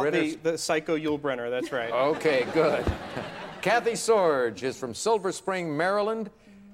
the Psycho Yul Brynner, that's right. Okay, good. Kathy Sorge is from Silver Spring, Maryland.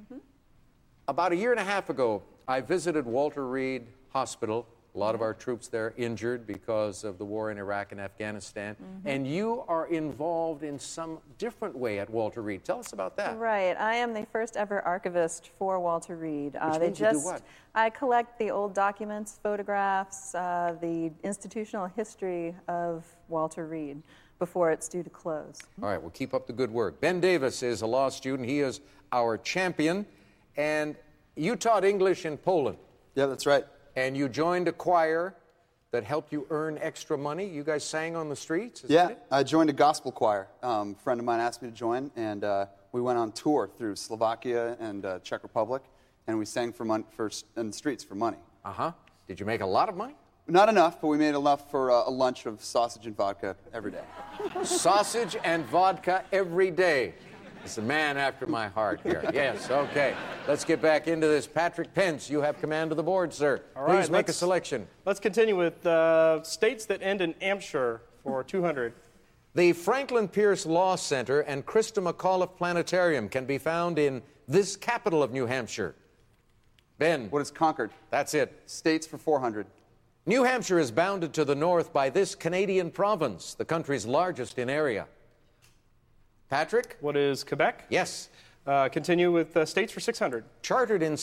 About a year and a half ago, I visited Walter Reed Hospital. A lot of our troops there injured because of the war in Iraq and Afghanistan. And you are involved in some different way at Walter Reed. Tell us about that. Right. I am the first ever archivist for Walter Reed. Which means you do what? I collect the old documents, photographs, the institutional history of Walter Reed before it's due to close. All right, well, keep up the good work. Ben Davis is a law student. He is our champion. And you taught English in Poland. Yeah, that's right. And you joined a choir that helped you earn extra money. You guys sang on the streets? Yeah, I joined a gospel choir. A friend of mine asked me to join, and we went on tour through Slovakia and Czech Republic, and we sang in the streets for money. Did you make a lot of money? Not enough, but we made enough for a lunch of sausage and vodka every day. Sausage and vodka every day. It's a man after my heart here. Yes, okay. Let's get back into this. Patrick Pence, you have command of the board, sir. All right, please make a selection. Let's continue with states that end in Hampshire for 200. The Franklin Pierce Law Center and Christa McAuliffe Planetarium can be found in this capital of New Hampshire. Ben. What is Concord? That's it. States for 400. New Hampshire is bounded to the north by this Canadian province, the country's largest in area. Patrick? What is Quebec? Yes. Continue with states for 600. Chartered in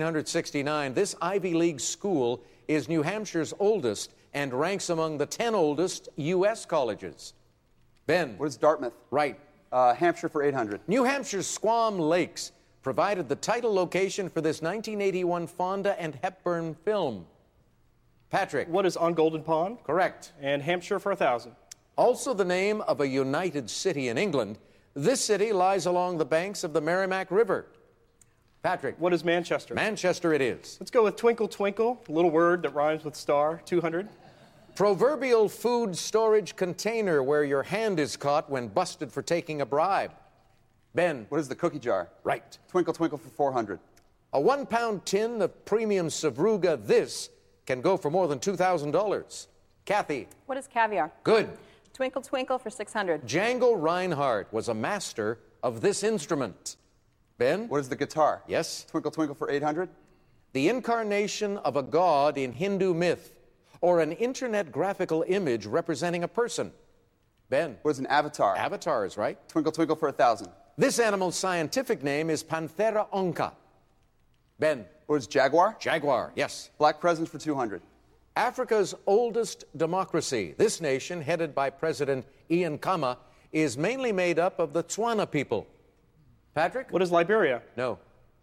1769, this Ivy League school is New Hampshire's oldest and ranks among the 10 oldest U.S. colleges. Ben? What is Dartmouth? Right. Hampshire for 800. New Hampshire's Squam Lakes provided the title location for this 1981 Fonda and Hepburn film. Patrick? What is On Golden Pond? Correct. And Hampshire for 1,000. Also the name of a united city in England. This city lies along the banks of the Merrimack River. Patrick. What is Manchester? Manchester it is. Let's go with Twinkle Twinkle, a little word that rhymes with star, 200. Proverbial food storage container where your hand is caught when busted for taking a bribe. Ben. What is the cookie jar? Right. Twinkle Twinkle for 400. A 1-pound tin of premium Savruga this can go for more than $2,000. Kathy. What is caviar? Good. Twinkle Twinkle for 600. Django Reinhardt was a master of this instrument. Ben? What is the guitar? Yes. Twinkle Twinkle for 800. The incarnation of a god in Hindu myth, or an internet graphical image representing a person. Ben? What is an avatar? Avatar is right. Twinkle Twinkle for 1,000. This animal's scientific name is Panthera onca. Ben? What is jaguar? Jaguar, yes. Black presents for 200. Africa's oldest democracy, this nation, headed by President Ian Khama, is mainly made up of the Tswana people. Patrick? What is Liberia? No.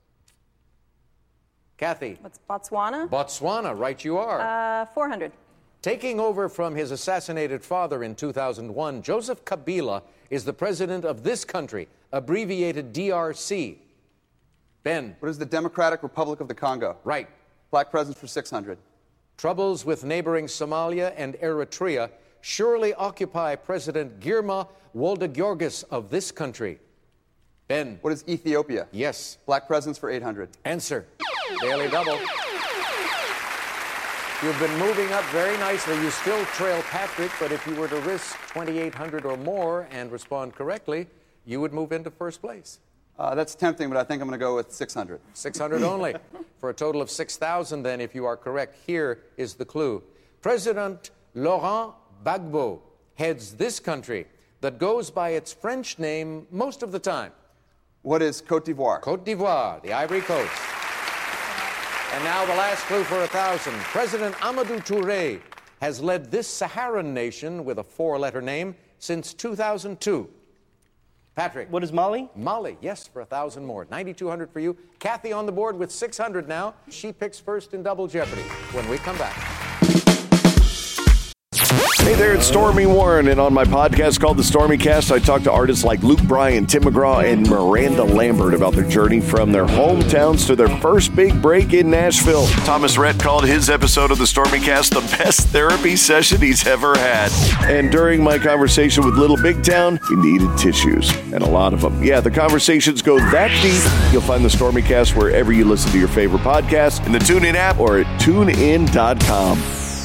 Kathy? What's Botswana? Botswana, right you are. 400. Taking over from his assassinated father in 2001, Joseph Kabila is the president of this country, abbreviated DRC. Ben? What is the Democratic Republic of the Congo? Right. Black presents for 600. Troubles with neighboring Somalia and Eritrea surely occupy President Girma Wolde-Giorgis of this country. Ben? What is Ethiopia? Yes. Black presents for 800. Answer. Daily double. You've been moving up very nicely. You still trail Patrick, but if you were to risk 2,800 or more and respond correctly, you would move into first place. That's tempting, but I think I'm going to go with 600. 600 only. For a total of 6,000, then, if you are correct, here is the clue. President Laurent Gbagbo heads this country that goes by its French name most of the time. What is Côte d'Ivoire? Côte d'Ivoire, the Ivory Coast. And now the last clue for 1,000. President Amadou Touré has led this Saharan nation with a 4-letter name since 2002. Patrick. What is Mali? Mali, yes, for 1,000 more. 9,200 for you. Kathy on the board with 600 now. She picks first in Double Jeopardy when we come back. Hey there, it's Stormy Warren, and on my podcast called The Stormy Cast, I talk to artists like Luke Bryan, Tim McGraw, and Miranda Lambert about their journey from their hometowns to their first big break in Nashville. Thomas Rhett called his episode of The Stormy Cast the best therapy session he's ever had. And during my conversation with Little Big Town, we needed tissues, and a lot of them. Yeah, the conversations go that deep. You'll find The Stormy Cast wherever you listen to your favorite podcasts, in the TuneIn app or at TuneIn.com.